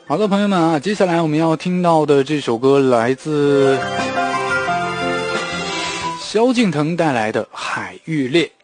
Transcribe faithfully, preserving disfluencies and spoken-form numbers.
好的，朋友们啊，接下来我们要听到的这首歌来自萧敬腾带来的《海芋恋》。